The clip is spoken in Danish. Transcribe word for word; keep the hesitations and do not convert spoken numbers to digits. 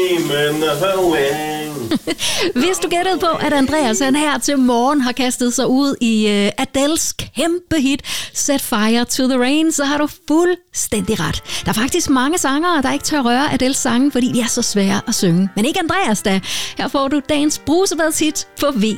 dreaming away. Hvis du gættede på, at Andreas han her til morgen har kastet sig ud i uh, Adels kæmpe hit Set Fire to the Rain, så har du fuldstændig ret. Der er faktisk mange sangere, der ikke tør røre Adels sange, fordi de er så svære at synge. Men ikke Andreas da. Her får du dagens brusebadshit på V